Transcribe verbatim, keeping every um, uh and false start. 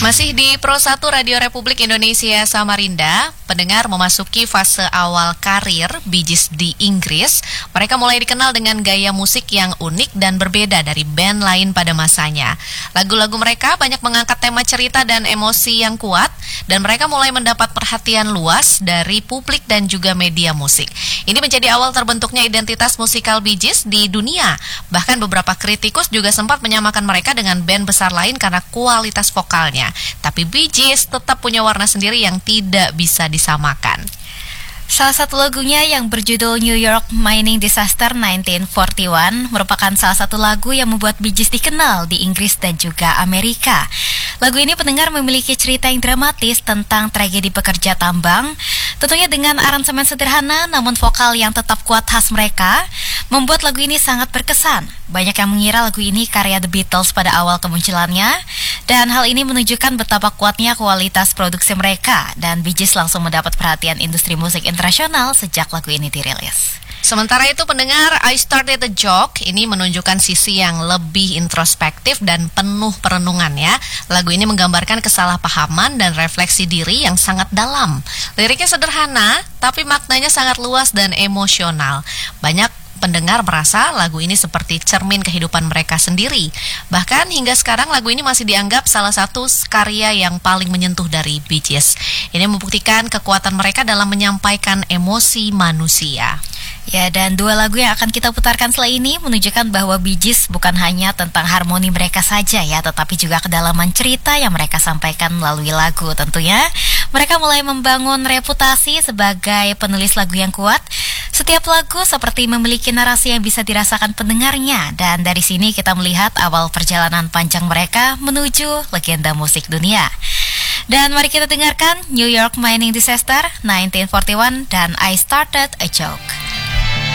Masih di Pro satu Radio Republik Indonesia Samarinda, pendengar memasuki fase awal karir Bee Gees di Inggris. Mereka mulai dikenal dengan gaya musik yang unik dan berbeda dari band lain pada masanya. Lagu-lagu mereka banyak mengangkat tema cerita dan emosi yang kuat, dan mereka mulai mendapat perhatian luas dari publik dan juga media musik. Ini menjadi awal terbentuknya identitas musikal Bee Gees di dunia. Bahkan beberapa kritikus juga sempat menyamakan mereka dengan band besar lain karena kualitas vokalnya. Tapi Bee Gees tetap punya warna sendiri yang tidak bisa disamakan. Salah satu lagunya yang berjudul New York Mining Disaster nineteen forty-one merupakan salah satu lagu yang membuat Bee Gees dikenal di Inggris dan juga Amerika. Lagu ini pendengar memiliki cerita yang dramatis tentang tragedi pekerja tambang. Tentunya dengan aransemen sederhana namun vokal yang tetap kuat khas mereka membuat lagu ini sangat berkesan. Banyak yang mengira lagu ini karya The Beatles pada awal kemunculannya, dan hal ini menunjukkan betapa kuatnya kualitas produksi mereka, dan Bee Gees langsung mendapat perhatian industri musik internasional sejak lagu ini dirilis. Sementara itu pendengar, I Started a Joke ini menunjukkan sisi yang lebih introspektif dan penuh perenungan ya. Lagu ini menggambarkan kesalahpahaman dan refleksi diri yang sangat dalam. Liriknya sederhana, tapi maknanya sangat luas dan emosional. Banyak pendengar merasa lagu ini seperti cermin kehidupan mereka sendiri. Bahkan hingga sekarang lagu ini masih dianggap salah satu karya yang paling menyentuh dari Bee Gees. Ini membuktikan kekuatan mereka dalam menyampaikan emosi manusia. Ya, dan dua lagu yang akan kita putarkan setelah ini menunjukkan bahwa Bee Gees bukan hanya tentang harmoni mereka saja ya, tetapi juga kedalaman cerita yang mereka sampaikan melalui lagu. Tentunya mereka mulai membangun reputasi sebagai penulis lagu yang kuat. Setiap lagu seperti memiliki narasi yang bisa dirasakan pendengarnya, dan dari sini kita melihat awal perjalanan panjang mereka menuju legenda musik dunia. Dan mari kita dengarkan New York Mining Disaster nineteen forty-one dan I Started a Joke.